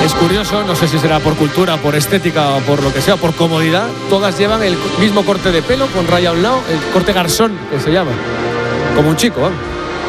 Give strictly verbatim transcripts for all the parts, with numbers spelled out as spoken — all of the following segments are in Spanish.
Es curioso, no sé si será por cultura, por estética o por lo que sea, por comodidad. Todas llevan el mismo corte de pelo con raya a un lado, el corte garzón que se llama. Como un chico, ¿eh?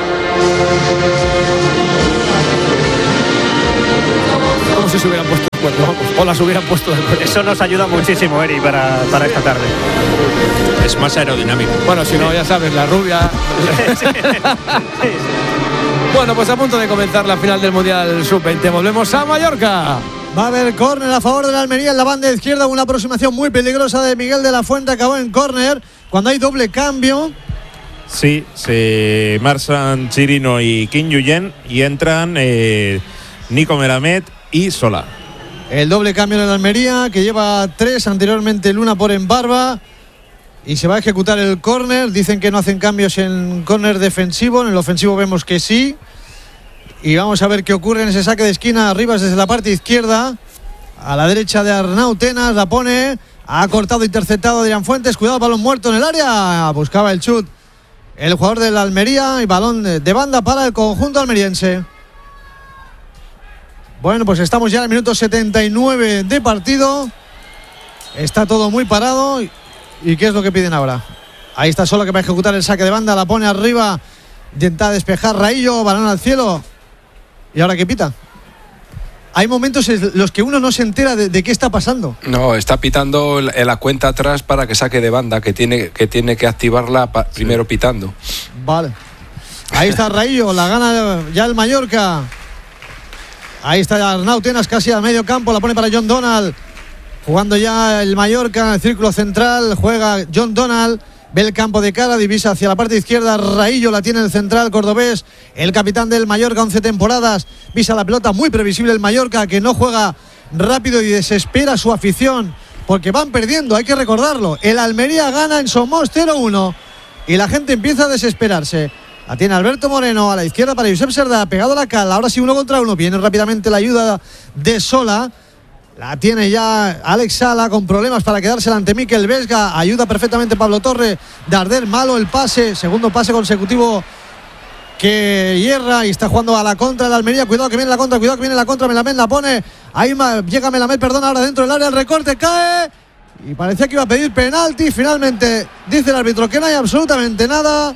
Como si se hubieran puesto de acuerdo, vamos, o las hubieran puesto de acuerdo. Eso nos ayuda muchísimo, Eri, para, para esta tarde. Es más aerodinámico. Bueno, si no, ya sabes, la rubia. Sí, sí, sí. Bueno, pues a punto de comenzar la final del Mundial sub veinte. Volvemos a Mallorca. Va a haber córner a favor de la Almería en la banda izquierda. Una aproximación muy peligrosa de Miguel de la Fuente. Acabó en córner cuando hay doble cambio. Sí, se marchan Chirino y Kim Yuyen y entran eh, Nico Melamed y Solá. El doble cambio en la Almería, que lleva tres, anteriormente Luna por Embarba. Y se va a ejecutar el córner. Dicen que no hacen cambios en córner defensivo. En el ofensivo vemos que sí. Y vamos a ver qué ocurre en ese saque de esquina. Arriba desde la parte izquierda. A la derecha de Arnau Tenas. La pone. Ha cortado, interceptado Adrián Fuentes. Cuidado, balón muerto en el área. Buscaba el chut el jugador de la Almería. Y balón de banda para el conjunto almeriense. Bueno, pues estamos ya en el minuto setenta y nueve de partido. Está todo muy parado. ¿Y qué es lo que piden ahora? Ahí está Solá, que va a ejecutar el saque de banda. La pone arriba. Intenta despejar Raillo. Balón al cielo. ¿Y ahora qué pita? Hay momentos en los que uno no se entera de, de qué está pasando. No, está pitando la, la cuenta atrás para que saque de banda, que tiene que, tiene que activarla pa, primero pitando. Vale. Ahí está Raillo. La gana ya el Mallorca. Ahí está Arnau Tenas casi al medio campo. La pone para John Donald. Jugando ya el Mallorca en el círculo central. Juega John Donald. Ve el campo de cara. Divisa hacia la parte izquierda. Raillo la tiene el central cordobés. El capitán del Mallorca, once temporadas. Visa la pelota. Muy previsible el Mallorca, que no juega rápido y desespera a su afición. Porque van perdiendo, hay que recordarlo. El Almería gana en Somos cero uno. Y la gente empieza a desesperarse. La tiene Alberto Moreno a la izquierda para Josep Serdá. Pegado a la cal. Ahora sí uno contra uno. Viene rápidamente la ayuda de Solá. La tiene ya Alex Sala con problemas para quedársela ante Mikel Vesga. Ayuda perfectamente Pablo Torre. Darder, malo el pase. Segundo pase consecutivo que hierra y está jugando a la contra de la Almería. Cuidado que viene la contra, cuidado que viene la contra. Melamed la pone. Ahí llega Melamed, perdón, ahora dentro del área. El recorte cae. Y parecía que iba a pedir penalti. Finalmente dice el árbitro que no hay absolutamente nada.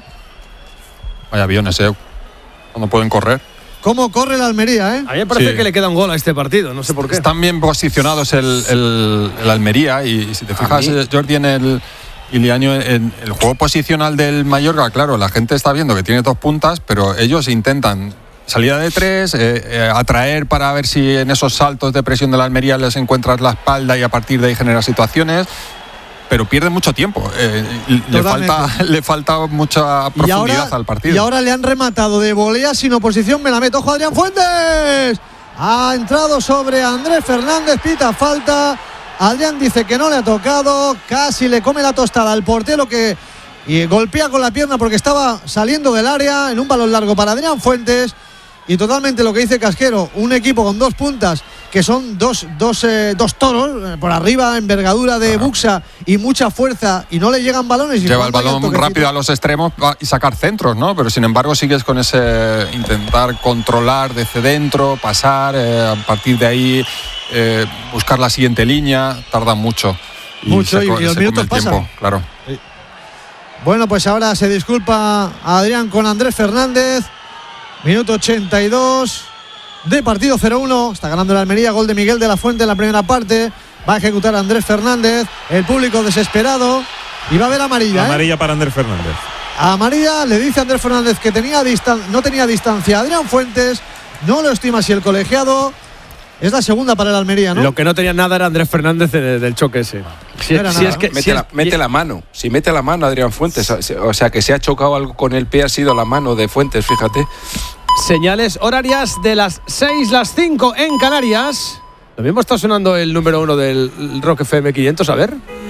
Hay aviones, ¿eh? Cuando pueden correr. ¿Cómo corre la Almería, eh? A mí me parece Sí. que le queda un gol a este partido, no sé por qué. Están bien posicionados el, el, el Almería y si te fijas, Jordi, en el Ilianio, en el juego posicional del Mallorca, claro, la gente está viendo que tiene dos puntas, pero ellos intentan salida de tres, eh, eh, atraer para ver si en esos saltos de presión de la Almería les encuentras la espalda y a partir de ahí generar situaciones. Pero pierde mucho tiempo. Eh, le, falta, le falta mucha profundidad ahora, al partido. Y ahora le han rematado de volea sin oposición. Me la meto, ojo, Adrián Fuentes. Ha entrado sobre Andrés Fernández. Pita falta. Adrián dice que no le ha tocado. Casi le come la tostada al portero que y golpea con la pierna porque estaba saliendo del área en un balón largo para Adrián Fuentes. Y totalmente lo que dice Casquero, un equipo con dos puntas que son dos, dos, eh, dos toros eh, por arriba, envergadura de Claro. Buxa y mucha fuerza y no le llegan balones. Y Lleva el balón rápido a los extremos y sacar centros, ¿no? Pero sin embargo sigues con ese intentar controlar desde dentro, pasar, eh, a partir de ahí eh, buscar la siguiente línea, tarda mucho. Y Mucho se, y, y los se minutos come el pasan. tiempo, claro. Bueno, pues ahora se disculpa a Adrián con Andrés Fernández. Minuto ochenta y dos de partido, cero uno. Está ganando la Almería, gol de Miguel de la Fuente en la primera parte. Va a ejecutar a Andrés Fernández. El público desesperado. Y va a haber amarilla. Amarilla ¿eh? para Andrés Fernández. Amarilla, le dice a Andrés Fernández que tenía distan- no tenía distancia. Adrián Fuentes no lo estima así el colegiado. Es la segunda para el Almería, ¿no? Lo que no tenía nada era Andrés Fernández de, del choque ese. Si, No era si nada. es que, Mete, si la, es- mete la mano. Si mete la mano Adrián Fuentes, o sea que se ha chocado algo con el pie, ha sido la mano de Fuentes, fíjate. Señales horarias de las seis, las cinco en Canarias. Lo mismo está sonando el número uno del Rock F M quinientos, a ver.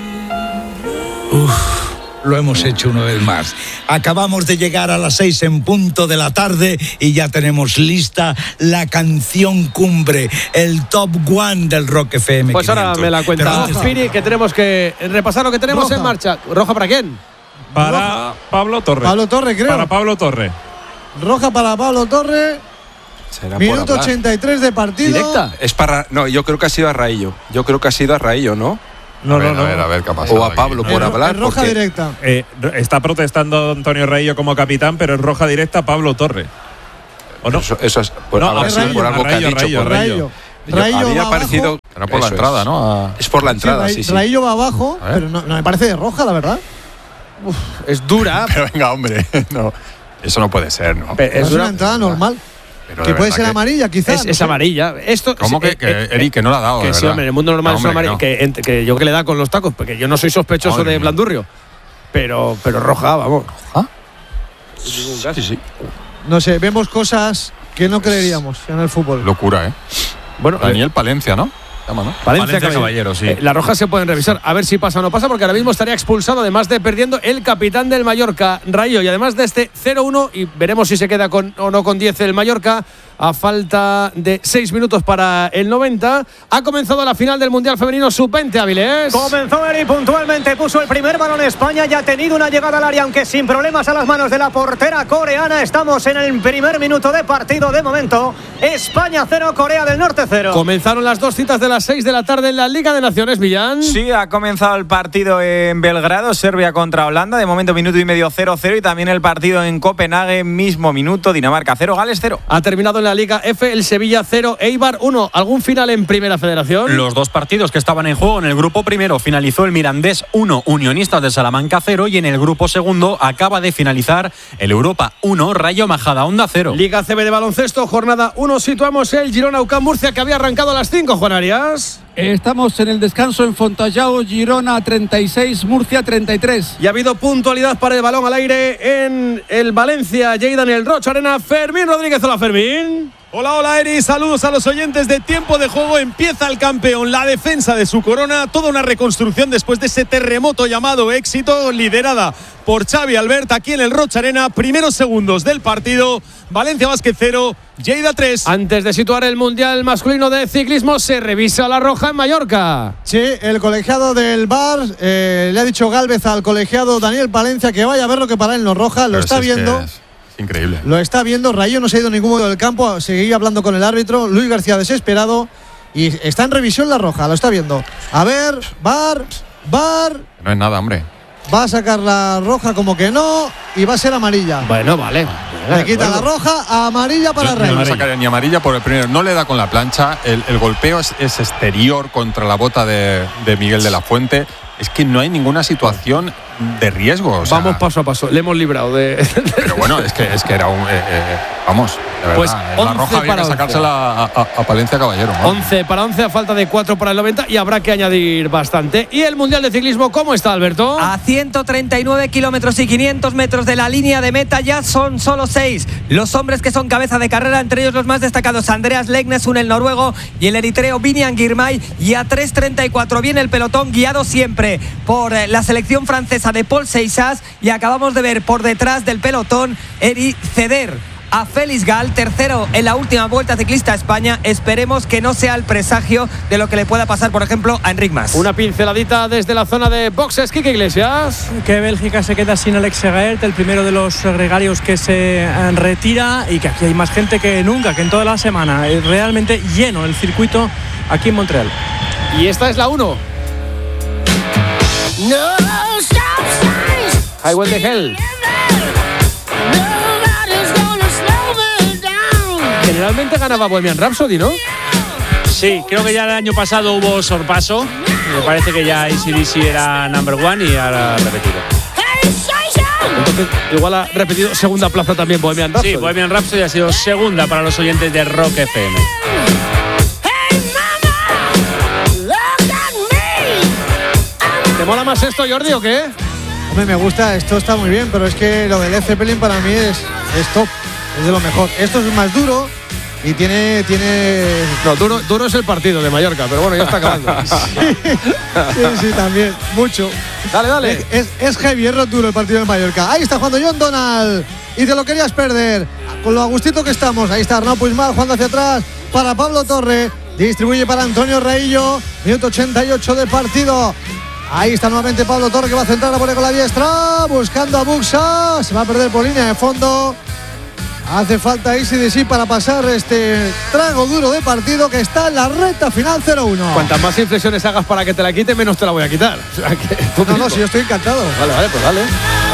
Uf, lo hemos hecho una vez más. Acabamos de llegar a las seis en punto de la tarde y ya tenemos lista la canción cumbre, el top one del Rock F M Pues ahora quinientos. me la Pero cuenta antes de- Firi, que tenemos que repasar lo que tenemos Roja. en marcha. ¿Roja para quién? Para Pablo Torre. Pablo Torre, creo. Para Pablo Torre. Roja para Pablo Torre. Será Minuto por hablar. ochenta y tres de partido. ¿Directa? Es para. No, yo creo que ha sido a Raillo. Yo creo que ha sido a Raillo, ¿no? No, a ver, no, a ver, a ver qué ha pasado. O a aquí. Pablo por Es ro- hablar. es roja porque- directa. Eh, está protestando Antonio Raillo como capitán, pero es roja directa a Pablo Torre. ¿O no? Eso, eso es. Pues No, habrá a sido Raillo, por a algo que ha Raillo, dicho. Raillo, por- Raillo. Yo- Raillo a mí me va ha parecido. abajo. Era por la eso entrada, es. ¿no? A- Es por la entrada, Sí, sí, sí. Raillo va abajo, A ver. pero no, no me parece de roja, la verdad. Es dura. Pero venga, hombre, no. Eso no puede ser, ¿no? Pe- Es, es una dura. entrada normal. Pero Que de puede verdad ser que- amarilla, quizás. Es, no es sé. amarilla. Esto, ¿Cómo que, eh, que eh, Eric, que no la ha dado? Que de sí, verdad? hombre, en el mundo normal No, es hombre, amarilla. que no. Que, ent- que yo que le da con los tacos, porque yo no soy sospechoso Madre de mía. Blandurrio. Pero, pero roja, vamos. ¿Ah? Sí, sí. No sé, vemos cosas que no creeríamos en el fútbol. Locura, ¿eh? Bueno, Daniel Palencia, ¿no? Llama, ¿no? Valencia, Valencia Caballero. Caballero, sí. Eh, las rojas se pueden revisar, a ver si pasa o no pasa, porque ahora mismo estaría expulsado, además de perdiendo el capitán del Mallorca, Rayo, y además de este cero uno, y veremos si se queda con o no con diez el Mallorca, a falta de seis minutos para el noventa. Ha comenzado la final del Mundial Femenino sub veinte, Áviles. Comenzó Eri puntualmente, puso el primer balón España y ha tenido una llegada al área, aunque sin problemas a las manos de la portera coreana. Estamos en el primer minuto de partido de momento. España cero, Corea del Norte cero. Comenzaron las dos citas de las seis de la tarde en la Liga de Naciones, Millán. Sí, ha comenzado el partido en Belgrado, Serbia contra Holanda, de momento minuto y medio cero cero, y también el partido en Copenhague, mismo minuto, Dinamarca cero, Gales cero. Ha terminado en la Liga F el Sevilla cero, Eibar uno. ¿Algún final en Primera Federación? Los dos partidos que estaban en juego en el grupo primero finalizó el Mirandés uno, Unionistas de Salamanca cero, y en el grupo segundo acaba de finalizar el Europa uno, Rayo Majadahonda cero. Liga C B de baloncesto, jornada uno. Situamos el Girona U C A M Murcia, que había arrancado a las cinco, Juan Arias. Estamos en el descanso en Fontallao, Girona treinta y seis, Murcia treinta y tres. Y ha habido puntualidad para el balón al aire en el Valencia Lleida en el Roch Arena. Fermín Rodríguez, hola Fermín. Hola, hola Eri, saludos a los oyentes de Tiempo de Juego. Empieza el campeón, la defensa de su corona, toda una reconstrucción después de ese terremoto llamado éxito, liderada por Xavi Albert aquí en el Roch Arena. Primeros segundos del partido, Valencia Basket cero, Lleida tres. Antes de situar el Mundial Masculino de Ciclismo, se revisa la roja en Mallorca. Sí, el colegiado del V A R eh, le ha dicho Gálvez al colegiado Daniel Palencia que vaya a ver lo que para él no roja, lo Pero está si es que viendo. es increíble. Lo está viendo, Rayo no se ha ido a ningún modo del campo, seguía hablando con el árbitro, Luis García desesperado y está en revisión la roja, lo está viendo. A ver, V A R, V A R, No es nada, hombre. va a sacar la roja como que no y va a ser amarilla. Bueno, vale. Le quita la roja, amarilla para Yo Rayo. no le sacaría ni amarilla por el primero. No le da con la plancha. El, el golpeo es, es exterior contra la bota de, de Miguel de la Fuente. Es que no hay ninguna situación de riesgo. O sea, Vamos paso a paso, le hemos librado de. pero bueno, es que, es que era un. eh, eh, vamos, de verdad. Pues la once roja había para que sacársela a, a- a Palencia Caballero. madre. once para once a falta de cuatro para el noventa y habrá que añadir bastante. ¿Y el Mundial de Ciclismo cómo está, Alberto? A ciento treinta y nueve kilómetros y quinientos metros de la línea de meta ya son solo seis los hombres que son cabeza de carrera, entre ellos los más destacados Andreas Legnesund, el noruego, y el eritreo Vinian Girmay, y a tres treinta y cuatro viene el pelotón guiado siempre por eh, la selección francesa de Paul Seixas, y acabamos de ver por detrás del pelotón Eri ceder a Félix Gal, tercero en la última Vuelta Ciclista a España. Esperemos que no sea el presagio de lo que le pueda pasar, por ejemplo, a Enric Mas. Una pinceladita desde la zona de boxes, Quique Iglesias. Que Bélgica se queda sin Alex Segaert, el primero de los gregarios que se eh, retira, y que aquí hay más gente que nunca, que en toda la semana. Es realmente lleno el circuito aquí en Montreal. Y esta es la uno. Highway de Hell. Generalmente ganaba Bohemian Rhapsody, ¿no? Sí, creo que ya el año pasado hubo sorpaso. Me parece que ya A C D C era number one y ahora ha repetido. Entonces, igual ha repetido segunda plaza también Bohemian Rhapsody. Sí, Bohemian Rhapsody ha sido segunda para los oyentes de Rock F M. ¿Te mola más esto, Jordi, o qué? Hombre, me gusta, esto está muy bien, pero es que lo del Led Zeppelin para mí es, es top, es de lo mejor. Esto es más duro y tiene… tiene... No, duro, duro es el partido de Mallorca, pero bueno, ya está acabando. sí, sí, sí, también, mucho. Dale, dale. Es, es, es heavy, es duro el partido de Mallorca. Ahí está jugando John Donald y te lo querías perder. Con lo a gustito que estamos, ahí está Arnau Puigmal jugando hacia atrás para Pablo Torre. Distribuye para Antonio Raillo, minuto ochenta y ocho de partido. Ahí está nuevamente Pablo Torre, que va a centrar a poner con la diestra, buscando a Buxa, se va a perder por línea de fondo. Hace falta A C D C para pasar este trago duro de partido que está en la recta final cero uno. Cuantas más inflexiones hagas para que te la quite, menos te la voy a quitar. O sea, que tú no, mismo. no, si yo estoy encantado. Vale, vale, pues dale.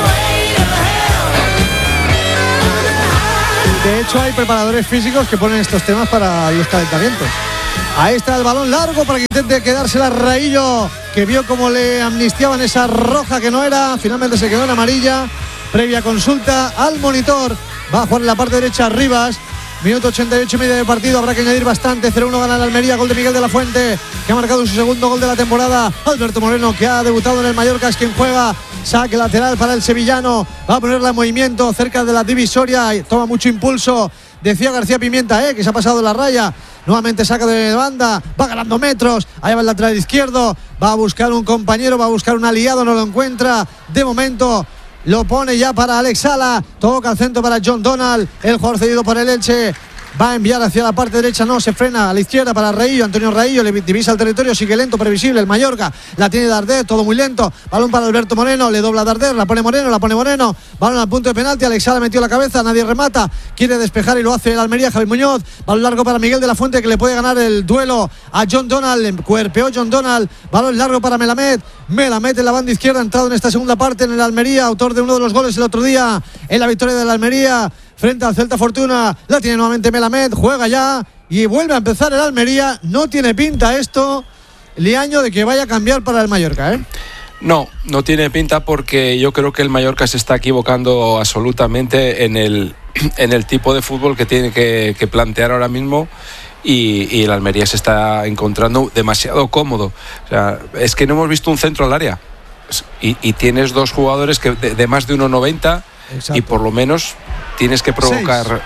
De hecho, hay preparadores físicos que ponen estos temas para los calentamientos. Ahí está el balón largo para que intente quedársela Raillo, que vio como le amnistiaban esa roja que no era. Finalmente se quedó en amarilla. Previa consulta al monitor. Va a jugar en la parte derecha Rivas. Minuto ochenta y ocho y medio de partido. Habrá que añadir bastante. cero uno gana el Almería. Gol de Miguel de la Fuente, que ha marcado su segundo gol de la temporada. Alberto Moreno, que ha debutado en el Mallorca, es quien juega. Saque lateral para el sevillano. Va a ponerla en movimiento cerca de la divisoria. Y toma mucho impulso. Decía García Pimienta, eh, que se ha pasado la raya. Nuevamente saca de banda. Va ganando metros. Ahí va el lateral izquierdo. Va a buscar un compañero. Va a buscar un aliado. No lo encuentra. De momento lo pone ya para Alex Sala. Toca al centro para John Donald. El jugador cedido por el Elche. Va a enviar hacia la parte derecha, no, se frena a la izquierda para Raillo. Antonio Raillo le divisa el territorio, sigue lento, previsible. El Mallorca la tiene Darder, todo muy lento. Balón para Alberto Moreno, le dobla Darder, la pone Moreno, la pone Moreno. Balón al punto de penalti, Alex Sala metió la cabeza, nadie remata. Quiere despejar y lo hace el Almería, Javi Muñoz. Balón largo para Miguel de la Fuente, que le puede ganar el duelo a John Donald. Cuerpeó John Donald. Balón largo para Melamed. Melamed en la banda izquierda, entrado en esta segunda parte en el Almería, autor de uno de los goles el otro día en la victoria del Almería frente al Celta Fortuna. La tiene nuevamente Melamed, juega ya y vuelve a empezar el Almería. No tiene pinta esto, Liaño, de que vaya a cambiar para el Mallorca, ¿eh? No, no tiene pinta, porque yo creo que el Mallorca se está equivocando absolutamente en el, en el tipo de fútbol que tiene que, que plantear ahora mismo. Y, y el Almería se está encontrando demasiado cómodo. O sea, es que no hemos visto un centro al área. Y, y tienes dos jugadores que de, de más de uno noventa. Exacto. Y por lo menos tienes que provocar. Seis.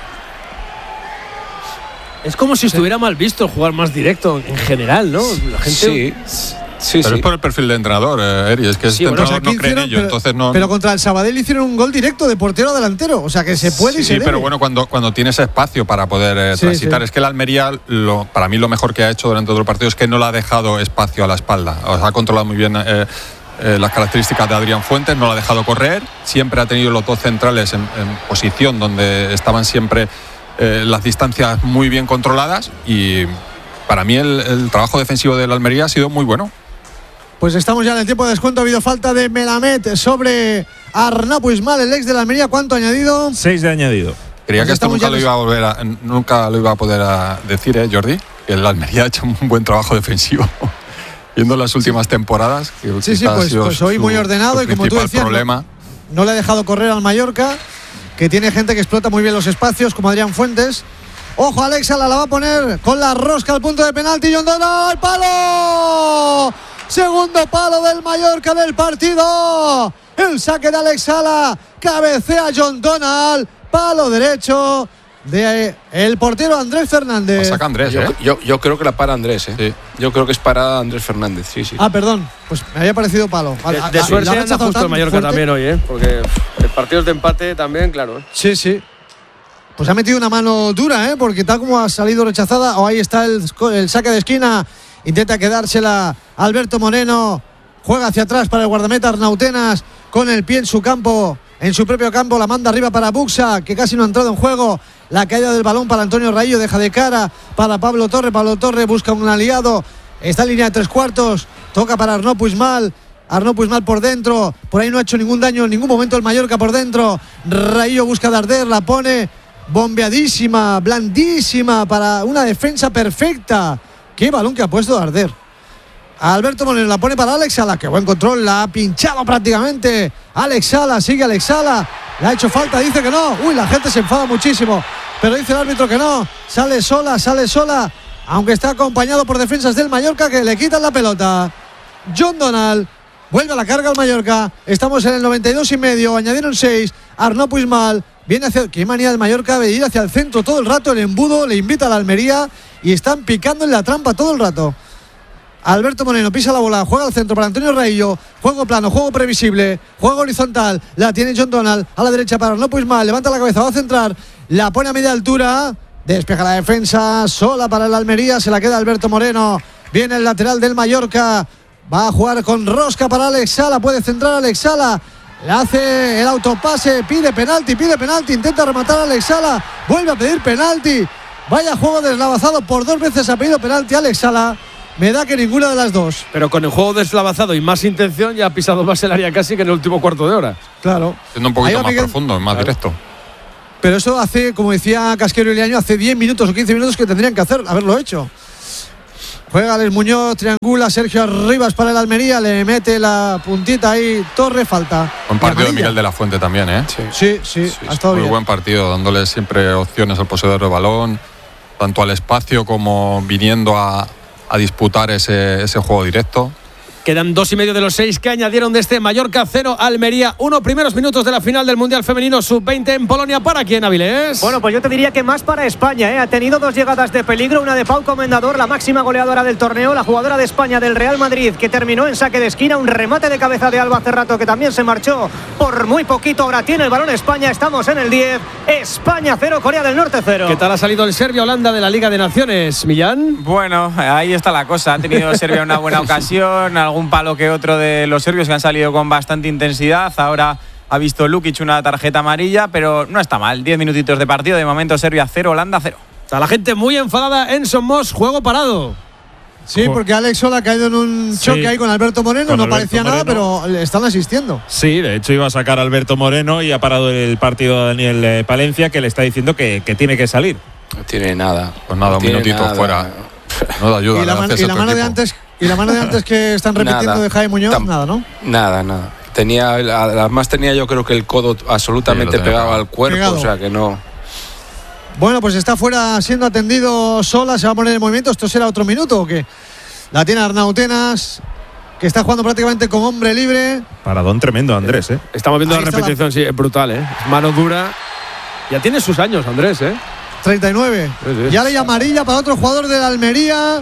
Es como si estuviera mal visto jugar más directo en general, ¿no? La gente. Sí. Sí, pero sí. es por el perfil de entrenador, eh, Eri. Es que este sí, bueno, entrenador o sea, no cree hicieron, en ello, pero, entonces no. Pero contra el Sabadell hicieron un gol directo de portero a delantero. O sea que se puede sí, y se Sí, debe. pero bueno, cuando, cuando tienes espacio para poder eh, sí, transitar. Sí. Es que el Almería, lo, para mí, lo mejor que ha hecho durante todo el partido es que no le ha dejado espacio a la espalda. O sea, ha controlado muy bien eh, eh, las características de Adrián Fuentes, no lo ha dejado correr. Siempre ha tenido los dos centrales en, en posición donde estaban siempre eh, las distancias muy bien controladas. Y para mí, el, el trabajo defensivo del Almería ha sido muy bueno. Pues estamos ya en el tiempo de descuento. Ha habido falta de Melamed sobre Arnau Puigmal, el ex del Almería. ¿Cuánto ha añadido? Seis de añadido. Creía pues que esto nunca lo, iba a volver a, nunca lo iba a poder a decir, ¿eh, Jordi? Que el Almería ha hecho un buen trabajo defensivo. Viendo las últimas sí. temporadas. Que sí, sí, pues, pues hoy su, muy ordenado y como tú decías, problema. No, no le ha dejado correr al Mallorca, que tiene gente que explota muy bien los espacios, como Adrián Fuentes. Ojo, Alex Sala la va a poner con la rosca al punto de penalti. John Donald, ¡al palo! Segundo palo del Mallorca del partido. El saque de Alex Sala. Cabecea John Donald. Palo derecho de el portero Andrés Fernández. La saca Andrés, yo, ¿eh? yo, yo creo que la para Andrés, ¿eh? Sí. Yo creo que es parada Andrés Fernández, sí, sí. Ah, perdón. Pues me había parecido palo. De, de a, suerte anda justo el Mallorca fuerte. También hoy, ¿eh? Porque el partido es de empate también, claro. ¿eh? Sí, sí. Pues ha metido una mano dura, ¿eh? Porque tal como ha salido rechazada, o ahí está el, el saque de esquina. Intenta quedársela Alberto Moreno. Juega hacia atrás para el guardameta Arnautenas. Con el pie en su campo, en su propio campo. La manda arriba para Buxa, que casi no ha entrado en juego. La caída del balón para Antonio Raillo. Deja de cara para Pablo Torre. Pablo Torre busca un aliado. Está en línea de tres cuartos. Toca para Arnau Puigmal. Arnau Puigmal por dentro. Por ahí no ha hecho ningún daño en ningún momento el Mallorca por dentro. Raillo busca Darder. La pone bombeadísima, blandísima para una defensa perfecta. Qué balón que ha puesto Darder. Alberto Moreno la pone para Alex Sala. Qué buen control, la ha pinchado prácticamente. Alex Sala, sigue Alex Sala. Le ha hecho falta, dice que no. Uy, la gente se enfada muchísimo. Pero dice el árbitro que no. Sale sola, sale sola. Aunque está acompañado por defensas del Mallorca que le quitan la pelota. John Donald vuelve a la carga al Mallorca. Estamos en el noventa y dos y medio. Añadieron seis. Arnau Puigmal viene hacia. Qué manía del Mallorca de ir hacia el centro todo el rato. El embudo le invita a la Almería. Y están picando en la trampa todo el rato. Alberto Moreno pisa la bola, juega al centro para Antonio Raillo. Juego plano, juego previsible, juego horizontal. La tiene John Donald a la derecha para Arnau Puigmal. Levanta la cabeza, va a centrar. La pone a media altura. Despeja la defensa, sola para el Almería. Se la queda Alberto Moreno. Viene el lateral del Mallorca. Va a jugar con rosca para Alex Sala. Puede centrar Alex Sala. Le hace el autopase, pide penalti, pide penalti, intenta rematar a Alex Sala, vuelve a pedir penalti. Vaya juego deslavazado, por dos veces ha pedido penalti a Alex Sala. Me da que ninguna de las dos. Pero con el juego deslavazado y más intención ya ha pisado más el área casi que en el último cuarto de hora. Claro. Siendo un poquito más Miguel, profundo, más claro. directo. Pero eso hace, como decía Casquero y Liaño, hace diez minutos o quince minutos que tendrían que hacer, haberlo hecho. Juega Alex Muñoz, triangula Sergio Arribas para el Almería, le mete la puntita ahí, Torre, falta. Buen partido de Miguel de la Fuente también, ¿eh? Sí, sí, sí, sí ha estado muy bien. buen partido, dándole siempre opciones al poseedor del balón, tanto al espacio como viniendo a, a disputar ese, ese juego directo. Quedan dos y medio de los seis que añadieron de este Mallorca cero Almería uno. Primeros minutos de la final del Mundial Femenino sub veinte en Polonia. ¿Para quién, Avilés? Bueno, pues yo te diría que más para España, ¿eh? Ha tenido dos llegadas de peligro, una de Pau Comendador, la máxima goleadora del torneo, la jugadora de España del Real Madrid, que terminó en saque de esquina, un remate de cabeza de Alba Cerrato, que también se marchó por muy poquito. Ahora tiene el balón España, estamos en el diez. España cero, Corea del Norte cero. ¿Qué tal ha salido el Serbia-Holanda de la Liga de Naciones, Millán? Bueno, ahí está la cosa. Ha tenido Serbia una buena ocasión, algún palo que otro de los serbios que han salido con bastante intensidad. Ahora ha visto Lukic una tarjeta amarilla, pero no está mal. Diez minutitos de partido. De momento Serbia cero, Holanda cero. Está la gente muy enfadada en Somos, juego parado. Sí, porque Alex Sola ha caído en un choque sí. ahí con Alberto Moreno, con no Alberto parecía Moreno. nada, pero le están asistiendo. Sí, de hecho iba a sacar a Alberto Moreno y ha parado el partido a Daniel Palencia, que le está diciendo que, que tiene que salir. No tiene nada. Pues nada, no un minutito nada. fuera. No da ayuda. Y la, man, y la mano de antes y la mano de antes que están repitiendo nada. de Jaime Muñoz, Tam, nada, ¿no? Nada, nada. Tenía, además tenía yo creo que el codo absolutamente sí, pegado al cuerpo, pegado. O sea que no. Bueno, pues está fuera siendo atendido Sola, se va a poner en movimiento. ¿Esto será otro minuto o qué? La tiene Arnau Tenas, que está jugando prácticamente como hombre libre. Paradón tremendo, Andrés, ¿eh? Estamos viendo Ahí la repetición, la... sí, es brutal, ¿eh? Mano dura. Ya tiene sus años, Andrés, ¿eh? treinta y nueve. Sí, sí. Ya ley amarilla para otro jugador de la Almería,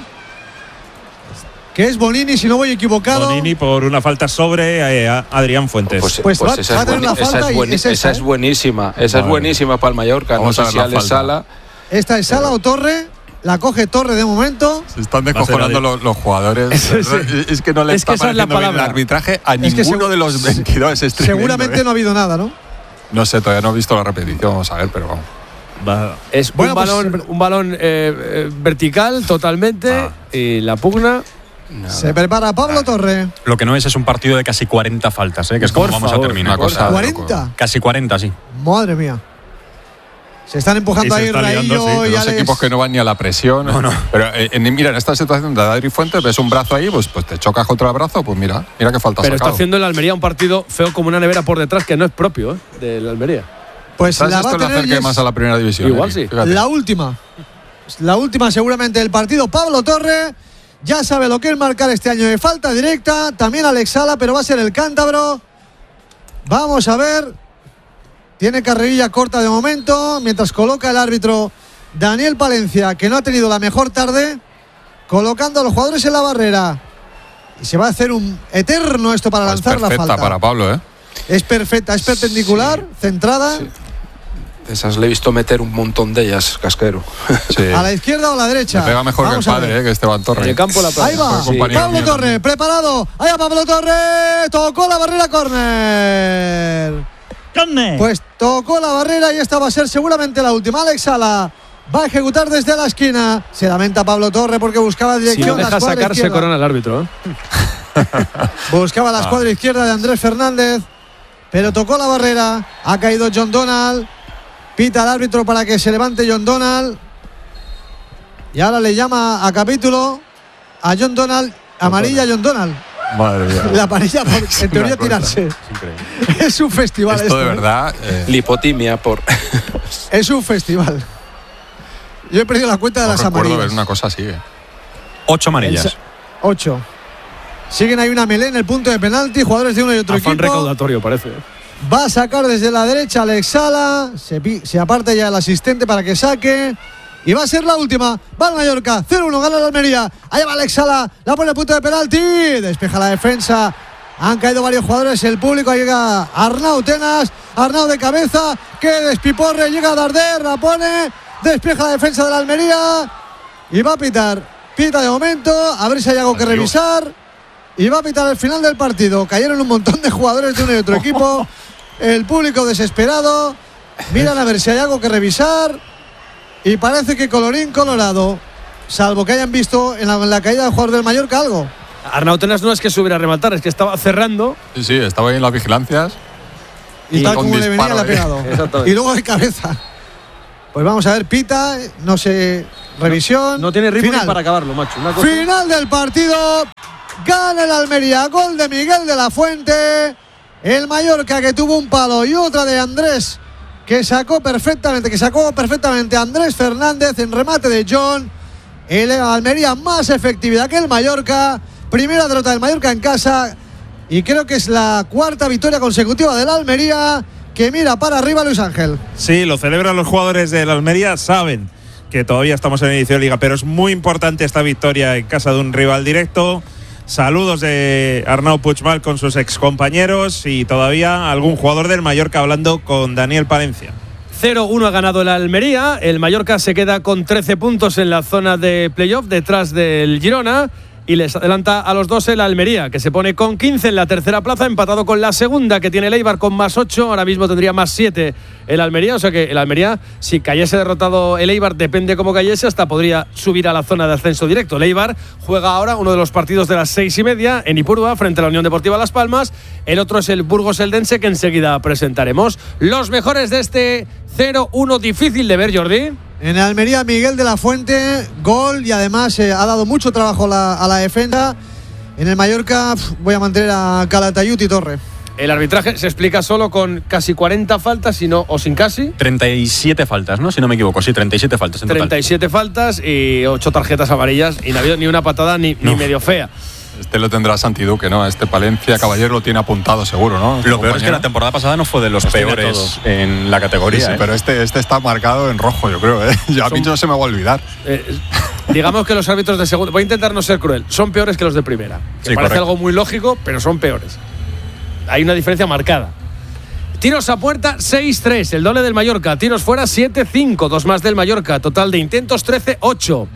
que es Bonini, si no voy equivocado. Bonini por una falta sobre eh, a Adrián Fuentes. Pues, pues, pues va, esa, va es bueni- esa, es bueni- es esa, esa es buenísima. Esa vale. es buenísima para el Mallorca. Vamos no sé si Ale Sala. Esta es Sala o Torre. La coge Torre de momento. Se están descojonando los, los jugadores. Sí, sí. Es que no le es está que pareciendo bien el arbitraje a es ninguno de los veintidós. Es tremendo, seguramente ¿eh? no ha habido nada, ¿no? No sé, todavía no he visto la repetición. Vamos a ver, pero vamos. Va. Es bueno, un balón, pues, un balón eh, eh, vertical totalmente ah. y la pugna. Nada. Se prepara Pablo ah. Torre. Lo que no es es un partido de casi cuarenta faltas, ¿eh? Que es como vamos favor, a terminar. Cosa ¿cuarenta? Casi cuarenta, sí. Madre mía. Se están empujando ahí Raillo y los Alex. Equipos que no van ni a la presión. No, no. Pero eh, en, mira, en esta situación de Adri Fuentes, ves un brazo ahí, pues, pues te chocas contra el brazo, pues mira, mira qué falta. Pero sacado. está haciendo el Almería un partido feo como una nevera por detrás, que no es propio, ¿eh? Del Almería. Pues la esto le acerca más a la primera división. Igual eh, sí. Fíjate. La última. La última seguramente del partido. Pablo Torre ya sabe lo que es marcar este año de falta directa. También Alex Sala, pero va a ser el cántabro. Vamos a ver. Tiene carrerilla corta de momento, mientras coloca el árbitro Daniel Palencia, que no ha tenido la mejor tarde, colocando a los jugadores en la barrera. Y se va a hacer un eterno esto para lanzar la falta. Es perfecta para Pablo, ¿eh? Es perfecta, es perpendicular, sí. centrada. Sí. Esas le he visto meter un montón de ellas, Casquero. Sí. ¿A la izquierda o a la derecha? Le pega mejor Vamos que el padre, eh, que Esteban Torre. En el campo la Ahí va, sí. Pablo Torre, mío. preparado. Ahí va Pablo Torre, tocó la barrera, córner. Pues tocó la barrera y esta va a ser seguramente la última. Alex Sala va a ejecutar desde la esquina. Se lamenta Pablo Torre porque buscaba dirección. Si no deja sacarse izquierda. Corona el árbitro, ¿eh? Buscaba la escuadra ah. izquierda de Andrés Fernández, pero tocó la barrera. Ha caído John Donald. Pita al árbitro para que se levante John Donald. Y ahora le llama a capítulo a John Donald. Amarilla John Donald. Madre mía. La amarilla por, en teoría tirarse. Es, es un festival esto. Esto de verdad. Eh. Lipotimia por. Es un festival. Yo he perdido la cuenta de no las recuerdo amarillas. ver una cosa así. Eh. Ocho amarillas. El, ocho. Siguen ahí una melé en el punto de penalti. Jugadores de uno y otro Afán equipo. recaudatorio, parece. Va a sacar desde la derecha Alex Sala. Se, se aparta ya el asistente para que saque. Y va a ser la última. Va el Mallorca. cero uno. Gana la Almería. Allá va Alex Sala. La pone a punto de penalti. Despeja la defensa. Han caído varios jugadores. El público. Ahí llega Arnau Tenas. Arnau de cabeza. Que despiporre. Llega Darder. La pone. Despeja la defensa de la Almería. Y va a pitar. Pita de momento. A ver si hay algo que revisar. y va a pitar el final del partido. Cayeron un montón de jugadores de uno y otro equipo. El público desesperado. Miran a ver si hay algo que revisar. Y parece que colorín colorado, salvo que hayan visto en la, en la caída del jugador del Mallorca algo. Arnau Tenas no es que subiera a rematar, es que estaba cerrando. Sí, sí, estaba ahí en las vigilancias. Y, y tal como le venía, le ha pegado. Y luego de cabeza. Pues vamos a ver, pita, no sé, revisión. No, no tiene ritmo final. Para acabarlo, macho. Una cosa... Final del partido. Gana el Almería, gol de Miguel de la Fuente. El Mallorca, que tuvo un palo, y otra de Andrés, que sacó perfectamente, que sacó perfectamente a Andrés Fernández en remate de John. El Almería más efectividad que el Mallorca. Primera derrota del Mallorca en casa. Y creo que es la cuarta victoria consecutiva del Almería, que mira para arriba Luis Ángel. Sí, lo celebran los jugadores del Almería, saben que todavía estamos en el inicio de liga, pero es muy importante esta victoria en casa de un rival directo. Saludos de Arnau Puigmal con sus excompañeros y todavía algún jugador del Mallorca hablando con Daniel Palencia. cero uno ha ganado el Almería. El Mallorca se queda con trece puntos en la zona de playoff detrás del Girona. Y les adelanta a los dos el Almería, que se pone con quince en la tercera plaza, empatado con la segunda, que tiene el Eibar con más ocho. Ahora mismo tendría más siete el Almería. O sea que el Almería, si cayese derrotado el Eibar, depende cómo cayese, hasta podría subir a la zona de ascenso directo. El Eibar juega ahora uno de los partidos de las seis y media en Ipurua, frente a la Unión Deportiva Las Palmas. El otro es el Burgos Eldense, que enseguida presentaremos. Los mejores de este cero uno difícil de ver, Jordi. En Almería, Miguel de la Fuente, gol, y además eh, ha dado mucho trabajo la, a la defensa. En el Mallorca pf, voy a mantener a Calatayud y Torre. El arbitraje se explica solo con casi cuarenta faltas, si no, o sin casi. treinta y siete faltas, ¿no? Si no me equivoco, sí, treinta y siete faltas en treinta y siete total. faltas y ocho tarjetas amarillas, y no ha habido ni una patada ni, No. ni medio fea. Este lo tendrá Santi Duque, ¿no? Este Palencia Caballero lo tiene apuntado seguro, ¿no? Lo peor es que la temporada pasada no fue de los Los tiene peores todos. en la categoría. Sí, sí, ¿eh? pero este, este está marcado en rojo, yo creo, ¿eh? Yo, a mí no se me va a olvidar. Eh, digamos que los árbitros de segundo, voy a intentar no ser cruel, son peores que los de primera. Que Sí, parece correcto. algo muy lógico, pero son peores. Hay una diferencia marcada. Tiros a puerta seis tres, el doble del Mallorca. Tiros fuera siete cinco, dos más del Mallorca. Total de intentos trece ocho.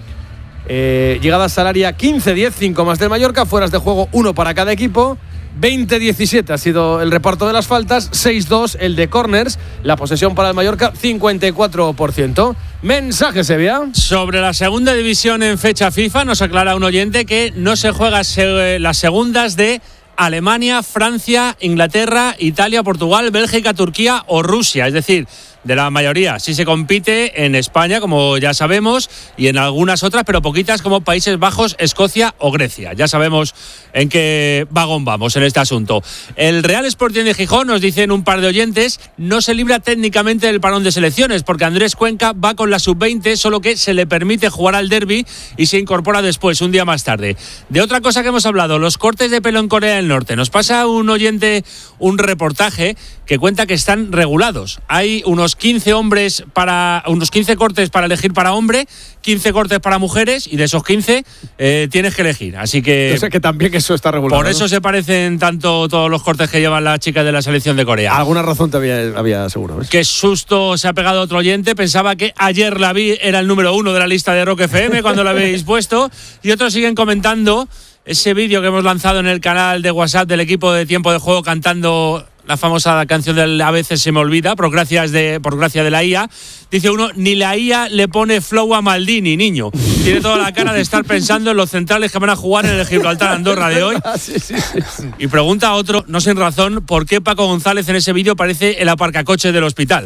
Eh, llegadas al área quince diez, cinco más del Mallorca. Fueras de juego uno para cada equipo. veinte diecisiete ha sido el reparto de las faltas. seis dos el de corners. La posesión para el Mallorca, cincuenta y cuatro por ciento. Mensaje, Sevilla. Sobre la segunda división en fecha FIFA, nos aclara un oyente que no se juega se- las segundas de Alemania, Francia, Inglaterra, Italia, Portugal, Bélgica, Turquía o Rusia. Es decir, de la mayoría. Sí se compite en España, como ya sabemos, y en algunas otras, pero poquitas, como Países Bajos, Escocia o Grecia. Ya sabemos en qué vagón vamos en este asunto. El Real Sporting de Gijón, nos dicen un par de oyentes, no se libra técnicamente del parón de selecciones, porque Andrés Cuenca va con la sub veinte, solo que se le permite jugar al derbi y se incorpora después, un día más tarde. De otra cosa que hemos hablado, los cortes de pelo en Corea del Norte. Nos pasa un oyente un reportaje que cuenta que están regulados. Hay unos quince hombres para unos quince cortes para elegir para hombre, quince cortes para mujeres, y de esos quince eh, tienes que elegir. Así que Yo sé que también eso está regulado. por eso ¿no? se parecen tanto todos los cortes que llevan las chicas de la selección de Corea. Alguna razón te había, había seguro. ¿ves? Qué susto se ha pegado otro oyente. Pensaba que ayer la vi, era el número uno de la lista de Rock F M cuando la habéis puesto. Y otros siguen comentando ese vídeo que hemos lanzado en el canal de WhatsApp del equipo de Tiempo de Juego cantando la famosa canción del A veces se me olvida, por, gracias de, por gracia de la I A. Dice uno, ni la I A le pone flow a Maldini, niño. Tiene toda la cara de estar pensando en los centrales que van a jugar en el Gibraltar Andorra de hoy. sí, sí, sí, sí. Y pregunta a otro, no sin razón, ¿por qué Paco González en ese vídeo parece el aparcacoche del hospital?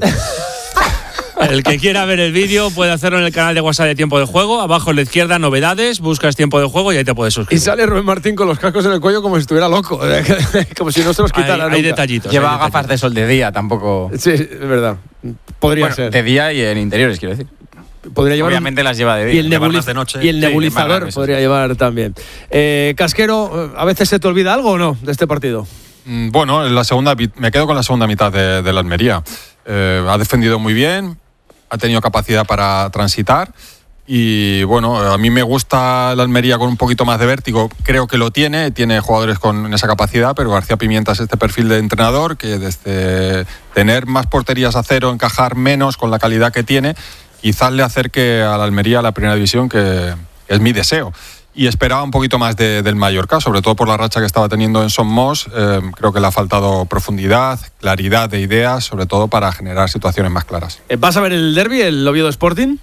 El que quiera ver el vídeo puede hacerlo en el canal de WhatsApp de Tiempo de Juego. Abajo en la izquierda, novedades, buscas Tiempo de Juego y ahí te puedes Y suscribir. sale Rubén Martín con los cascos en el cuello como si estuviera loco. Como si no se los quitara. Hay, hay nunca. detallitos. Lleva hay gafas de sol de día, tampoco. Sí, es verdad. Podría Bueno, ser. de día y en interiores, quiero decir. Podría llevar un- Obviamente las lleva de día. Y el, Llevarlas nebuliz- de noche. y el Sí, nebulizador llevarlas, podría llevar también. Eh, Casquero, ¿a veces se te olvida algo o no de este partido? Mm, Bueno, en la segunda, vi- me quedo con la segunda mitad de, de la Almería. Eh, ha defendido muy bien, ha tenido capacidad para transitar y bueno, a mí me gusta la Almería con un poquito más de vértigo. Creo que lo tiene, tiene jugadores con esa capacidad, pero García Pimienta es este perfil de entrenador que desde tener más porterías a cero, encajar menos con la calidad que tiene, quizás le acerque a la Almería a la primera división, que es mi deseo. y esperaba un poquito más de, del Mallorca, sobre todo por la racha que estaba teniendo en Son Moss. Eh, creo que le ha faltado profundidad, claridad de ideas, sobre todo para generar situaciones más claras. ¿Vas a ver el derbi, el Oviedo Sporting?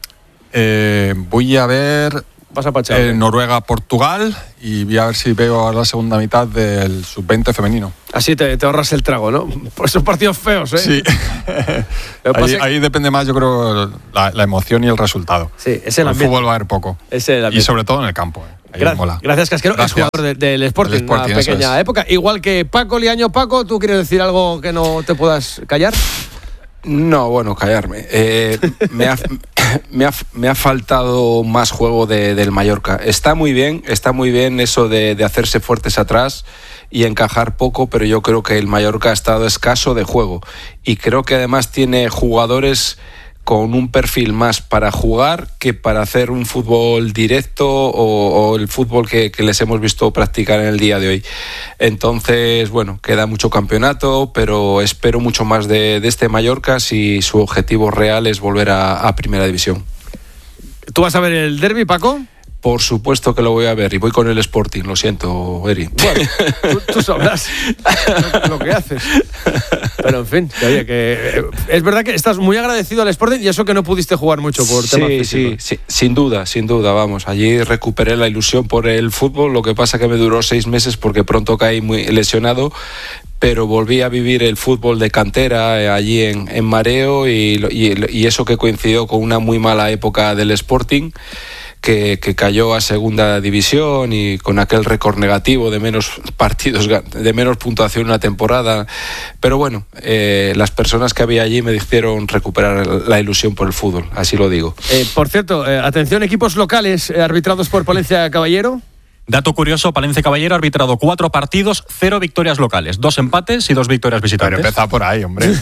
Eh, voy a ver Pasa para eh, Noruega-Portugal y voy a ver si veo la segunda mitad del sub veinte femenino. Así te, te ahorras el trago, ¿no? Por esos partidos feos, ¿eh? Sí. ahí, ahí depende más, yo creo, la, la emoción y el resultado. Sí, es el ambiente. El fútbol va a haber poco. Es el ambiente. Y sobre todo en el campo. ¿eh? Ahí Gra- mola. Gracias, Casquero. Gracias. Es jugador de, del Sporting, Del Sporting, una pequeña es. época. Igual que Paco Liaño. Paco, ¿tú quieres decir algo que no te puedas callar? No, bueno, callarme. Eh, me, ha, me, ha, me ha faltado más juego de, del Mallorca. Está muy bien, está muy bien eso de, de hacerse fuertes atrás y encajar poco, pero yo creo que el Mallorca ha estado escaso de juego. Y creo que además tiene jugadores con un perfil más para jugar que para hacer un fútbol directo o, o el fútbol que, que les hemos visto practicar en el día de hoy. Entonces, bueno, queda mucho campeonato, pero espero mucho más de, de este Mallorca si su objetivo real es volver a, a Primera División. ¿Tú vas a ver el derbi, Paco? Por supuesto que lo voy a ver y voy con el Sporting, lo siento, Eri. Bueno, tú, tú sabrás lo, lo que haces. Pero en fin, que, oye, que es verdad que estás muy agradecido al Sporting y eso que no pudiste jugar mucho por sí, temas físicos. Sí, sí, sin duda, sin duda, vamos. Allí recuperé la ilusión por el fútbol, lo que pasa que me duró seis meses porque pronto caí muy lesionado, pero volví a vivir el fútbol de cantera eh, allí en, en Mareo y, y, y eso que coincidió con una muy mala época del Sporting. Que, que cayó a segunda división y con aquel récord negativo de menos partidos, de menos puntuación una temporada. Pero bueno, eh, las personas que había allí me hicieron recuperar la ilusión por el fútbol, así lo digo. Eh, por cierto, eh, atención, equipos locales eh, arbitrados por Palencia Caballero. Dato curioso, Palencia Caballero ha arbitrado cuatro partidos, cero victorias locales, dos empates y dos victorias visitantes. Pero empezá por ahí, hombre.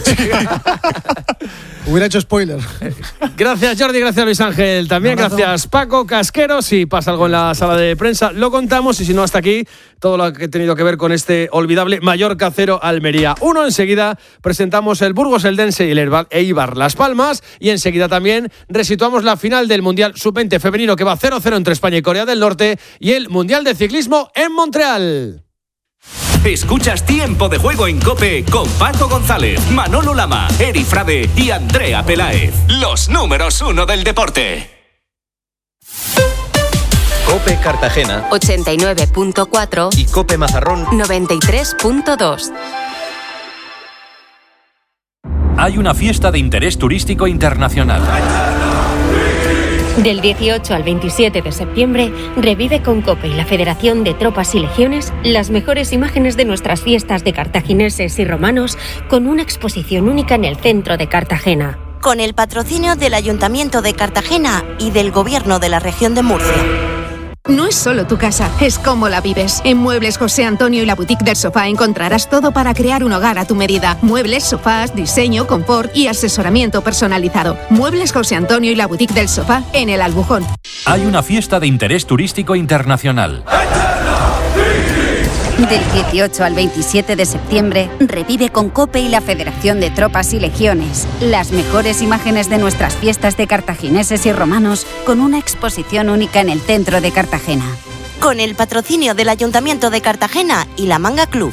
Hubiera hecho spoiler. Gracias, Jordi, gracias, Luis Ángel. También gracias, Paco, Casquero. Si pasa algo en la sala de prensa, lo contamos. Y si no, hasta aquí, todo lo que ha tenido que ver con este olvidable Mallorca cero, Almería uno. Enseguida presentamos el Burgos Eldense y el Eibar Las Palmas. Y enseguida también resituamos la final del Mundial sub veinte femenino que va cero cero entre España y Corea del Norte y el Mundial de Ciclismo en Montreal. Escuchas Tiempo de Juego en COPE con Paco González, Manolo Lama, Eri Frade y Andrea Peláez. Los números uno del deporte. COPE Cartagena ochenta y nueve punto cuatro y COPE Mazarrón noventa y tres punto dos. Hay una fiesta de interés turístico internacional. Del dieciocho al veintisiete de septiembre, revive con COPE y la Federación de Tropas y Legiones las mejores imágenes de nuestras fiestas de cartagineses y romanos con una exposición única en el centro de Cartagena. Con el patrocinio del Ayuntamiento de Cartagena y del Gobierno de la Región de Murcia. No es solo tu casa, es cómo la vives. En Muebles José Antonio y la Boutique del Sofá encontrarás todo para crear un hogar a tu medida. Muebles, sofás, diseño, confort y asesoramiento personalizado. Muebles José Antonio y la Boutique del Sofá en el Albujón. Hay una fiesta de interés turístico internacional. Del dieciocho al veintisiete de septiembre, revive con COPE y la Federación de Tropas y Legiones las mejores imágenes de nuestras fiestas de cartagineses y romanos con una exposición única en el centro de Cartagena. Con el patrocinio del Ayuntamiento de Cartagena y la Manga Club.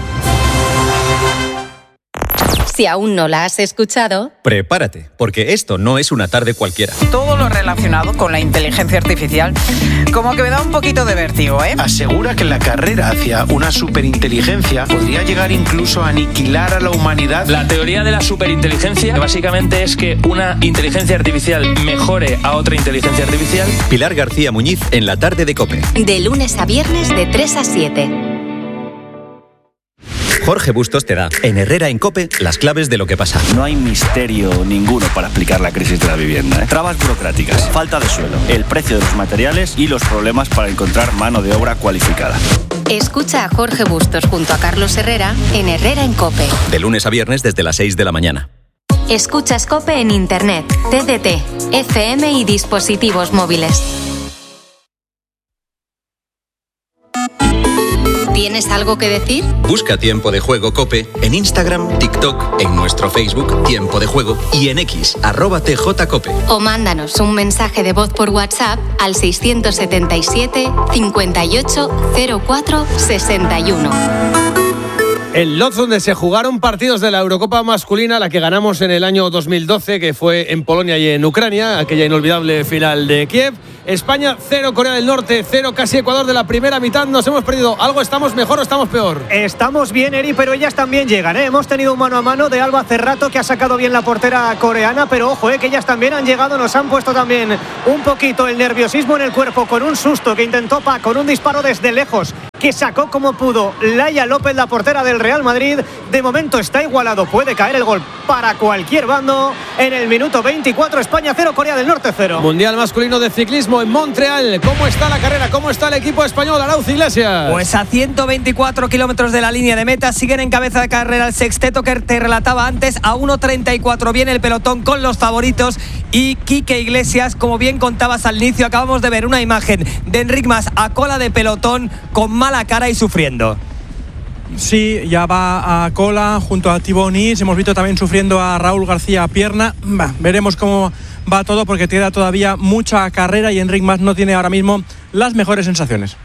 Si aún no la has escuchado, prepárate, porque esto no es una tarde cualquiera. Todo lo relacionado con la inteligencia artificial, como que me da un poquito de vértigo, ¿eh? Asegura que la carrera hacia una superinteligencia podría llegar incluso a aniquilar a la humanidad. La teoría de la superinteligencia básicamente es que una inteligencia artificial mejore a otra inteligencia artificial. Pilar García Muñiz en la tarde de COPE. De lunes a viernes de tres a siete. Jorge Bustos te da, en Herrera en COPE, las claves de lo que pasa. No hay misterio ninguno para explicar la crisis de la vivienda, ¿eh? Trabas burocráticas, falta de suelo, el precio de los materiales y los problemas para encontrar mano de obra cualificada. Escucha a Jorge Bustos junto a Carlos Herrera en Herrera en COPE. De lunes a viernes desde las seis de la mañana. Escuchas COPE en Internet, T D T, F M y dispositivos móviles. ¿Tienes algo que decir? Busca Tiempo de Juego COPE en Instagram, TikTok, en nuestro Facebook Tiempo de Juego y en X, arroba tjcope. O mándanos un mensaje de voz por WhatsApp al seiscientos setenta y siete, cincuenta y ocho, cero cuatro, sesenta y uno. El Lodz, donde se jugaron partidos de la Eurocopa masculina, la que ganamos en el año dos mil doce, que fue en Polonia y en Ucrania, aquella inolvidable final de Kiev. España cero, Corea del Norte cero, casi Ecuador de la primera mitad. Nos hemos perdido. ¿Algo estamos mejor o estamos peor? Estamos bien, Eri, pero ellas también llegan, ¿eh? Hemos tenido un mano a mano de Alba Cerrato, que ha sacado bien la portera coreana, pero ojo, ¿eh? que ellas también han llegado, nos han puesto también un poquito el nerviosismo en el cuerpo con un susto que intentó Pa, con un disparo desde lejos, que sacó como pudo Laia López, la portera del Real Madrid. De momento está igualado, puede caer el gol para cualquier bando. En el minuto veinticuatro, España cero, Corea del Norte cero. Mundial masculino de ciclismo en Montreal. ¿Cómo está la carrera? ¿Cómo está el equipo español? Arauz Iglesias. Pues a ciento veinticuatro kilómetros de la línea de meta siguen en cabeza de carrera el sexteto que te relataba antes. A uno treinta y cuatro viene el pelotón con los favoritos y Quique Iglesias, como bien contabas al inicio, acabamos de ver una imagen de Enric Mas a cola de pelotón con mala cara y sufriendo. Sí, ya va a cola junto a Thibaut Nis. Hemos visto también sufriendo a Raúl García a pierna. Bah, veremos cómo va todo porque queda todavía mucha carrera y Enric Mas no tiene ahora mismo las mejores sensaciones.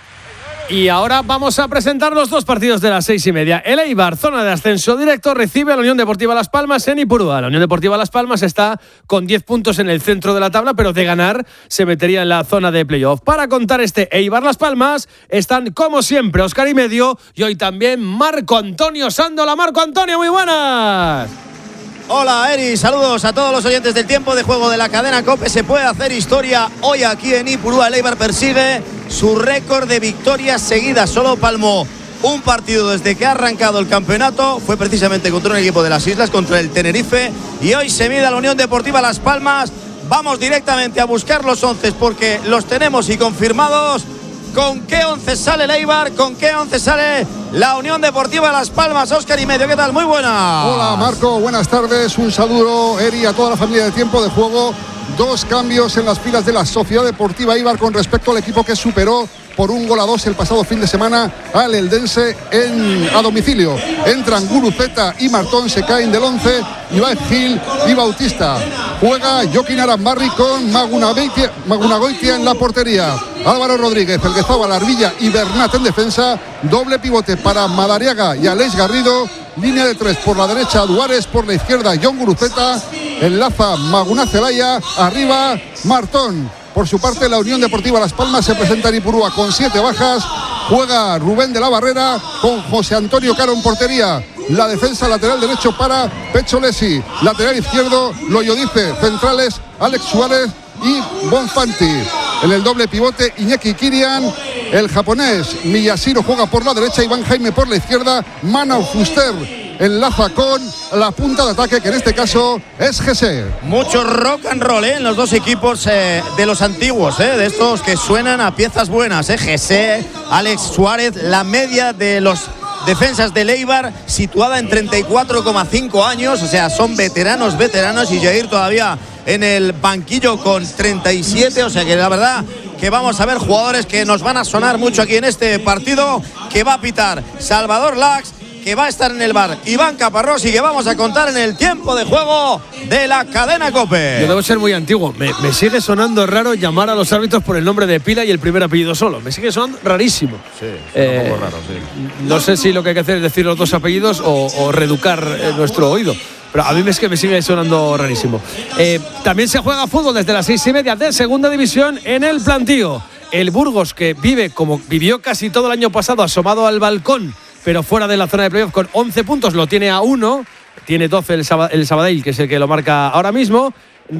Y ahora vamos a presentar los dos partidos de las seis y media. El Eibar, zona de ascenso directo, recibe a la Unión Deportiva Las Palmas en Ipurúa. La Unión Deportiva Las Palmas está con diez puntos en el centro de la tabla, pero de ganar se metería en la zona de playoff. Para contar este Eibar Las Palmas están, como siempre, Óscar y Medio y hoy también Marco Antonio Sándola. Marco Antonio, muy buenas. Hola, Eri, saludos a todos los oyentes del Tiempo de Juego de la cadena COPE. Se puede hacer historia hoy aquí en Ipurúa. El Eibar persigue su récord de victorias seguidas. Solo palmó un partido desde que ha arrancado el campeonato. Fue precisamente contra un equipo de las Islas, contra el Tenerife. Y hoy se mide a la Unión Deportiva Las Palmas. Vamos directamente a buscar los once porque los tenemos y confirmados. ¿Con qué once sale el Eibar? ¿Con qué once sale la Unión Deportiva Las Palmas? Óscar y Medio, ¿qué tal? Muy buena. Hola, Marco, buenas tardes. Un saludo, Eri, a toda la familia de Tiempo de Juego. Dos cambios en las filas de la Sociedad Deportiva Eibar con respecto al equipo que superó por un gol a dos el pasado fin de semana al Eldense en, a domicilio. Entran Guruceta y Martón, se caen del once, Iván Gil y Bautista. Juega Joaquín Arambarri con Magunagoitia, Magunagoitia en la portería. Álvaro Rodríguez, El Guezaba, Larvilla y Bernat en defensa. Doble pivote para Madariaga y Aleix Garrido. Línea de tres por la derecha, Duárez, por la izquierda, John Guruceta. Enlaza Maguna Celaya. Arriba, Martón. Por su parte, la Unión Deportiva Las Palmas se presenta en Ipurúa con siete bajas. Juega Rubén de la Barrera con José Antonio Caro en portería. La defensa lateral derecho para Pecho Lesi. Lateral izquierdo, Loyodice. Centrales, Alex Suárez y Bonfanti. En el doble pivote, Iñaki Kirian. El japonés Miyashiro juega por la derecha, Iván Jaime por la izquierda. Manau Fuster enlaza con la punta de ataque, que en este caso es G S. Mucho rock and roll ¿eh? en los dos equipos eh, de los antiguos, ¿eh? de estos que suenan a piezas buenas. ¿eh? G S, Alex Suárez, la media de los defensas del Eibar situada en treinta y cuatro coma cinco años, o sea, son veteranos, veteranos, y Jair todavía en el banquillo con treinta y siete, o sea que la verdad que vamos a ver jugadores que nos van a sonar mucho aquí en este partido, que va a pitar Salvador Lax, que va a estar en el bar Iván Caparrós y que vamos a contar en el Tiempo de Juego de la cadena COPE. Yo debo ser muy antiguo, me, me sigue sonando raro llamar a los árbitros por el nombre de pila y el primer apellido solo, me sigue sonando rarísimo. Sí, eh, un poco raro, sí. No sé si lo que hay que hacer es decir los dos apellidos o, o reeducar eh, nuestro oído, pero a mí es que me sigue sonando rarísimo. Eh, también se juega fútbol desde las seis y media de segunda división en el Plantío. El Burgos, que vive como vivió casi todo el año pasado, asomado al balcón, pero fuera de la zona de playoff con once puntos, lo tiene a uno, tiene doce el, Sab- el Sabadell, que es el que lo marca ahora mismo,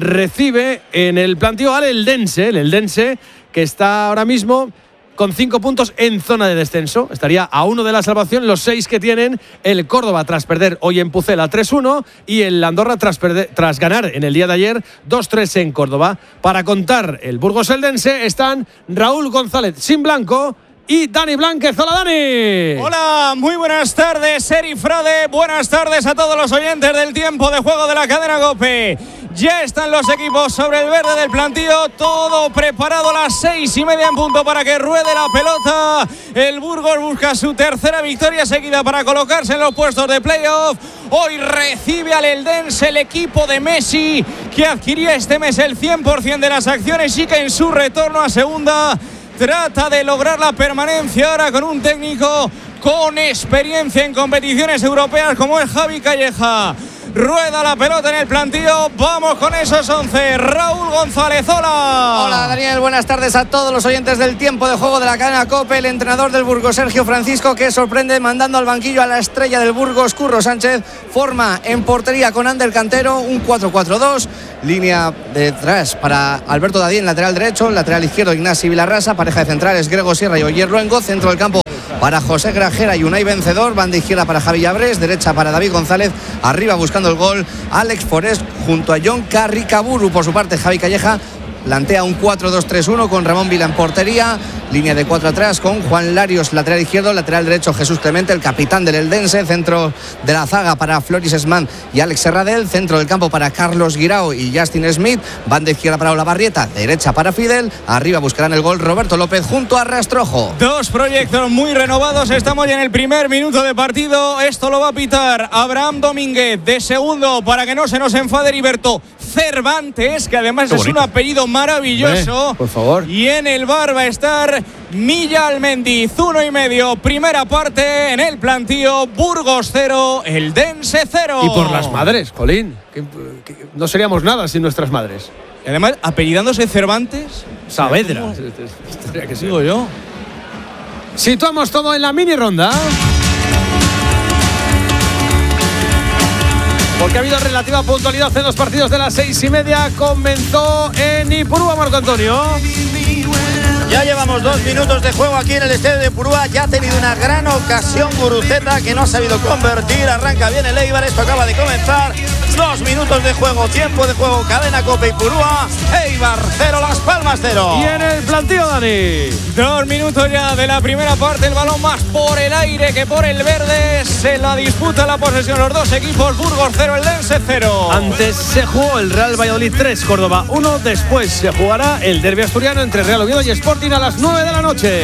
recibe en el Plantío al Eldense, el Eldense que está ahora mismo con cinco puntos en zona de descenso, estaría a uno de la salvación, los seis que tienen el Córdoba tras perder hoy en Pucela tres uno y el Andorra tras, perder, tras ganar en el día de ayer dos tres en Córdoba. Para contar el Burgos Eldense están Raúl González sin blanco y Dani Blánquez. Hola, Dani. Hola, muy buenas tardes, Eri Frade. Buenas tardes a todos los oyentes del tiempo de juego de la cadena COPE. Ya están los equipos sobre el verde del plantío, todo preparado a las seis y media en punto para que ruede la pelota. El Burgos busca su tercera victoria seguida para colocarse en los puestos de playoff. Hoy recibe al Eldense, el equipo de Messi, que adquiría este mes el cien por ciento de las acciones y que en su retorno a segunda trata de lograr la permanencia ahora con un técnico con experiencia en competiciones europeas como es Javi Calleja. Rueda la pelota en el plantío. Vamos con esos once. Raúl González, hola. Hola, Daniel. Buenas tardes a todos los oyentes del tiempo de juego de la cadena COPE. El entrenador del Burgos, Sergio Francisco, que sorprende mandando al banquillo a la estrella del Burgos, Curro Sánchez. Forma en portería con Ander Cantero un cuatro cuatro dos. Línea detrás para Alberto Dadín, lateral derecho. Lateral izquierdo, Ignasi Vilarrasa. Pareja de centrales, Grego Sierra y Oyer Luengo. Centro del campo para José Grajera y Unai Vencedor. Banda izquierda para Javi Llabrés. Derecha para David González. Arriba buscando el gol Alex Forés junto a John Carricaburu. Por su parte, Javi Calleja plantea un cuatro dos tres uno con Ramón Vila en portería. Línea de cuatro atrás con Juan Larios, lateral izquierdo. Lateral derecho, Jesús Clemente, el capitán del Eldense. Centro de la zaga para Floris Esman y Alex Serradell. Centro del campo para Carlos Guirao y Justin Smith. Banda izquierda para Olavarrieta. Derecha para Fidel. Arriba buscarán el gol Roberto López junto a Rastrojo. Dos proyectos muy renovados. Estamos ya en el primer minuto de partido. Esto lo va a pitar Abraham Domínguez de segundo para que no se nos enfade Heriberto Cervantes, que además es un apellido maravilloso. Por favor. Y en el bar va a estar Milla Almendiz, uno y medio. Primera parte en el plantío. Burgos cero, Eldense cero. Y por las madres, Colín. Que, que no seríamos nada sin nuestras madres. Y además, apellidándose Cervantes. Saavedra. ¿Qué sigo yo? Situamos todo en la mini ronda. Porque ha habido relativa puntualidad en los partidos de las seis y media. Comenzó en Ipurúa, Marco Antonio. Ya llevamos dos minutos de juego aquí en el estadio de Purúa. Ya ha tenido una gran ocasión Guruceta, que no ha sabido convertir. Arranca bien el Eibar, esto acaba de comenzar. Dos minutos de juego, tiempo de juego, cadena COPE y Purúa. Eibar cero, Las Palmas cero. Y en el plantío, Dani. Dos minutos ya de la primera parte. El balón más por el aire que por el verde. Se la disputa la posesión los dos equipos. Burgos cero, Eldense cero. Antes se jugó el Real Valladolid tres, Córdoba uno. Después se jugará el derbi asturiano entre Real Oviedo y Sporting a las nueve de la noche.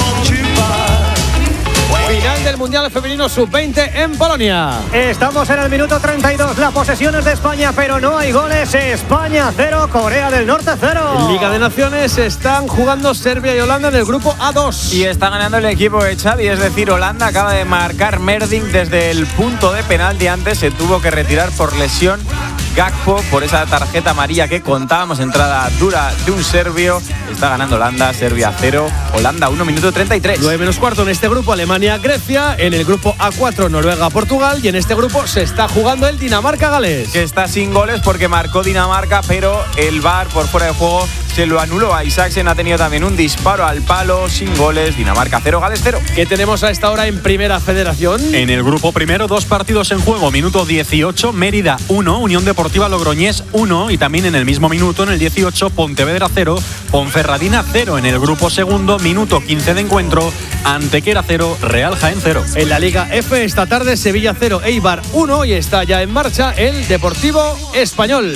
Final del Mundial Femenino sub veinte en Polonia. Estamos en el minuto treinta y dos. La posesión es de España, pero no hay goles. España cero, Corea del Norte cero. En Liga de Naciones están jugando Serbia y Holanda en el grupo A dos. Y está ganando el equipo de Xavi, es decir, Holanda acaba de marcar Merding desde el punto de penalti. Antes se tuvo que retirar por lesión Gakpo por esa tarjeta amarilla que contábamos, entrada dura de un serbio. Está ganando Holanda, Serbia cero, Holanda uno, minuto treinta y tres. nueve menos cuarto en este grupo, Alemania, Grecia. En el grupo A cuatro, Noruega, Portugal. Y en este grupo se está jugando el Dinamarca-Gales. Que está sin goles porque marcó Dinamarca, pero el V A R por fuera de juego se lo anuló a Isaacsen. Ha tenido también un disparo al palo, sin goles. Dinamarca cero, Gales cero. ¿Qué tenemos a esta hora en Primera Federación? En el grupo primero, dos partidos en juego. Minuto dieciocho, Mérida uno, Unión Deportiva Logroñés uno. Y también en el mismo minuto, en el dieciocho, Pontevedra cero, Ponferradina cero. En el grupo segundo, minuto quince de encuentro, Antequera cero, Real Jaén cero. En la Liga F, esta tarde, Sevilla cero, Eibar uno. Y está ya en marcha el Deportivo Español.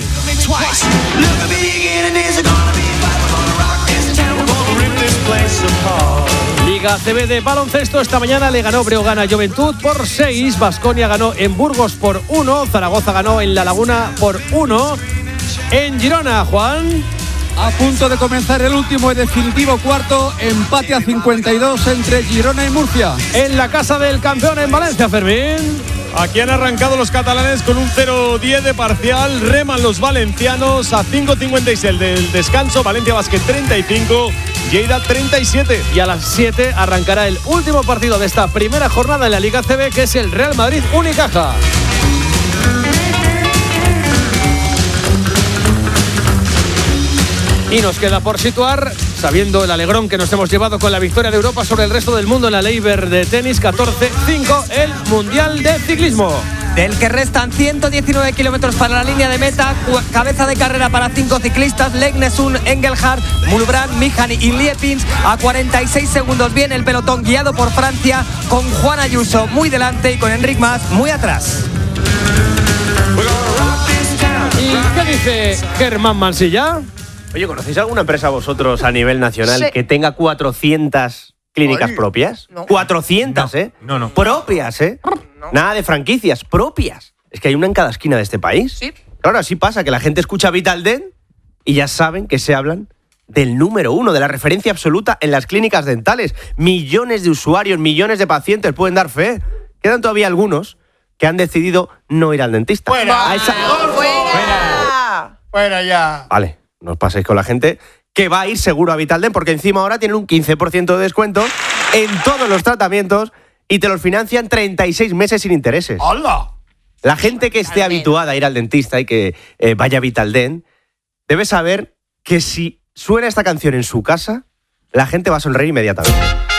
Liga C B de baloncesto. Esta mañana le ganó Breogán a Juventud por seis. Baskonia ganó en Burgos por uno. Zaragoza ganó en La Laguna por uno. En Girona, Juan. A punto de comenzar el último y definitivo cuarto. Empate a cincuenta y dos entre Girona y Murcia. En la casa del campeón en Valencia, Fermín. Aquí han arrancado los catalanes con un cero diez de parcial. Reman los valencianos a cinco cincuenta y seis del descanso. Valencia Basket treinta y cinco, Lleida treinta y siete. Y a las siete arrancará el último partido de esta primera jornada en la Liga C B, que es el Real Madrid Unicaja. Y nos queda por situar, sabiendo el alegrón que nos hemos llevado con la victoria de Europa sobre el resto del mundo en la Leiber de tenis catorce cinco, el Mundial de Ciclismo. del que restan ciento diecinueve kilómetros para la línea de meta. Cabeza de carrera para cinco ciclistas: Legnesun, Engelhardt, Mulbrand, Mijan y Liepins. A cuarenta y seis segundos viene el pelotón guiado por Francia, con Juan Ayuso muy delante y con Enric Mas muy atrás. ¿Y qué dice Germán Mansilla? Oye, ¿conocéis alguna empresa vosotros a nivel nacional Sí. que tenga cuatrocientas clínicas Ay, propias? no. cuatrocientas, No, ¿eh? no, no. Propias, ¿eh? Nada de franquicias, propias. Es que hay una en cada esquina de este país. Sí. Claro, así pasa, que la gente escucha Vitaldent y ya saben que se hablan del número uno, de la referencia absoluta en las clínicas dentales. Millones de usuarios, millones de pacientes pueden dar fe. Quedan todavía algunos que han decidido no ir al dentista. ¡Fuera! A esa- ¡Fuera! ¡Fuera ya! Vale, no os paséis con la gente que va a ir seguro a Vitaldent, porque encima ahora tienen un quince por ciento de descuento en todos los tratamientos y te los financian treinta y seis meses sin intereses. ¡Hola! La gente que esté habituada a ir al dentista y que eh, vaya a Vitaldent debe saber que si suena esta canción en su casa, la gente va a sonreír inmediatamente.